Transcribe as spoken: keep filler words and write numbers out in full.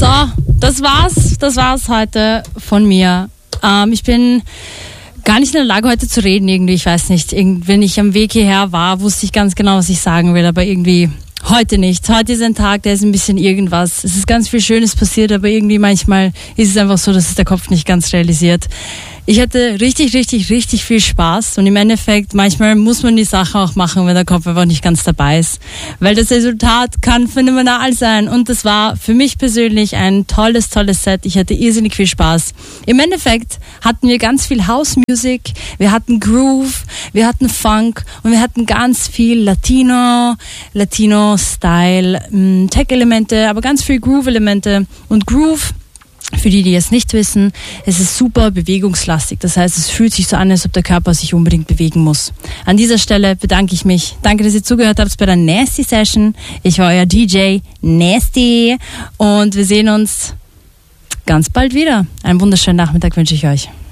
So, das war's. Das war's heute von mir. Ähm, ich bin gar nicht in der Lage, heute zu reden irgendwie. Ich weiß nicht. Irgend, wenn ich am Weg hierher war, wusste ich ganz genau, was ich sagen will. Aber irgendwie heute nicht. Heute ist ein Tag, der ist ein bisschen irgendwas. Es ist ganz viel Schönes passiert, aber irgendwie manchmal ist es einfach so, dass es der Kopf nicht ganz realisiert. Ich hatte richtig, richtig, richtig viel Spaß und im Endeffekt, manchmal muss man die Sache auch machen, wenn der Kopf einfach nicht ganz dabei ist. Weil das Resultat kann phänomenal sein und das war für mich persönlich ein tolles, tolles Set. Ich hatte irrsinnig viel Spaß. Im Endeffekt hatten wir ganz viel House Music, wir hatten Groove, wir hatten Funk und wir hatten ganz viel Latino, Latino-Style, Tech-Elemente, aber ganz viel Groove-Elemente und Groove. Für die, die es nicht wissen, es ist super bewegungslastig. Das heißt, es fühlt sich so an, als ob der Körper sich unbedingt bewegen muss. An dieser Stelle bedanke ich mich. Danke, dass ihr zugehört habt bei der Nasty Session. Ich war euer D J Nasty und wir sehen uns ganz bald wieder. Einen wunderschönen Nachmittag wünsche ich euch.